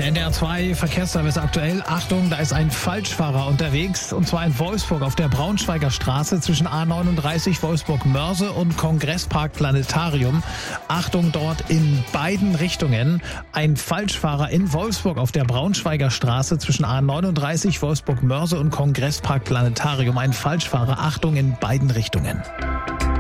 Der NDR 2 Verkehrsservice aktuell. Achtung, da ist ein Falschfahrer unterwegs. Und zwar in Wolfsburg auf der Braunschweiger Straße zwischen A39 Wolfsburg-Mörse und Kongresspark Planetarium. Achtung, dort in beiden Richtungen. Ein Falschfahrer in Wolfsburg auf der Braunschweiger Straße zwischen A39 Wolfsburg-Mörse und Kongresspark Planetarium. Ein Falschfahrer. Achtung, in beiden Richtungen.